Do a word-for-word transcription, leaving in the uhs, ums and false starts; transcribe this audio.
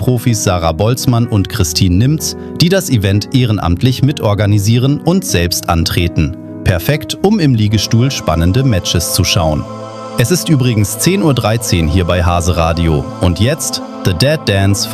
Profis Sarah Boltzmann und Christine Nimz, die das Event ehrenamtlich mitorganisieren und selbst antreten. Perfekt, um im Liegestuhl spannende Matches zu schauen. Es ist übrigens zehn Uhr dreizehn hier bei Hase Radio. Und jetzt The Dead Dance von